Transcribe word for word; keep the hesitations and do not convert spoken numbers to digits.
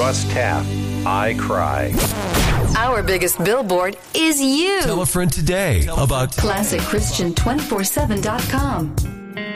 Russ Taff, I Cry. Our biggest billboard is you. Tell a friend today about Classic Christian two forty-seven dot com.